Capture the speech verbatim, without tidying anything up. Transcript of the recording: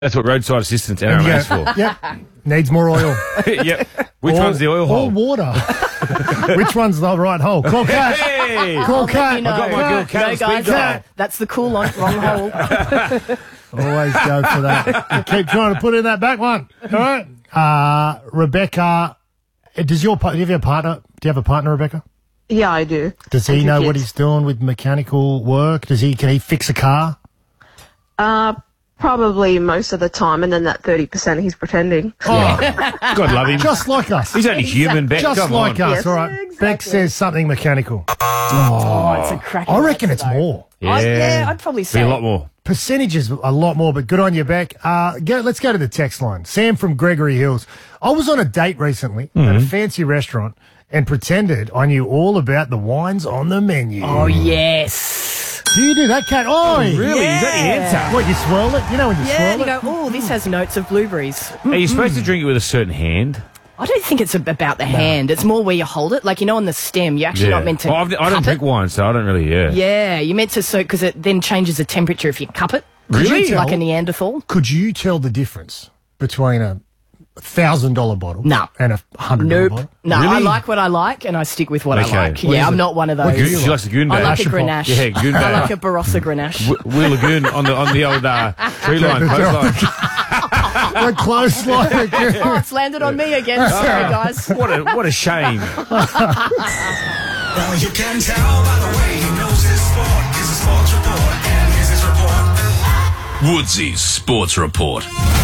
That's what roadside assistance N R M A is for. Yep. Needs more oil. Yep. Which All- one's the oil All hole? water. Which one's the right hole? Call Cat. Hey! Call Cat. you know. I got my girl Cat No, on guys, speed dial. that's the cool on, wrong hole. Always go for that. You keep trying to put in that back one. All right. Uh, Rebecca, does your pa- do you have a partner? Do you have a partner, Rebecca? Yeah, I do. Does he And two know what kids. he's doing with mechanical work? Does he? Can he fix a car? Uh, probably most of the time, and then that thirty percent he's pretending. Oh, God love him. just like us. He's only human, Beck. Just Come like on. us. Yes, All right. exactly. Beck says something mechanical. Oh, it's a cracking I reckon answer, it's though. more. Yeah. I, yeah, I'd probably Be say a lot more. Percentages a lot more, but good on you, Beck. Uh, go, let's go to the text line. Sam from Gregory Hills. I was on a date recently at a fancy restaurant and pretended I knew all about the wines on the menu. Oh, yes. Do you do that, Kat? Oh, Really? Is that the Yeah. answer? What, you swirl it? You know when you Yeah, swirl and you it? go, oh, this has notes of blueberries. Are you supposed to drink it with a certain hand? I don't think it's about the hand. It's more where you hold it. Like, you know, on the stem, you're actually not meant to Well, I've, I don't cup drink it. wine, so I don't really, yeah. Yeah, you're meant to soak because it then changes the temperature if you cup it. Really? Like a Neanderthal. Could you tell the difference between a thousand dollar bottle No. and a hundred dollar Nope. bottle? No, I Really? like what I like and I stick with what Okay. I like. What is Yeah, I'm it? not one of What those. do you She likes a goon I bag. like a Ashen Grenache. Yeah, goon I bag. like a Barossa Grenache. W- Wheel Lagoon on the on the old uh, tree line. coastline. A close line again. Oh, it's landed on me again. Sorry, guys. What a what a shame. Well, you can tell by the way he knows his sport. Here's a sports report, and here's his report. Woodsy's Sports Report.